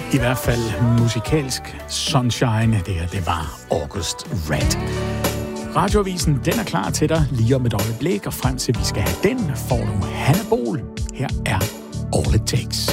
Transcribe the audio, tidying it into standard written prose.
I hvert fald musikalsk sunshine. Det her, det var August Red. Radioavisen, den er klar til dig lige om et øjeblik, og frem til vi skal have den, får du Hanne Bol. Her er All It Takes.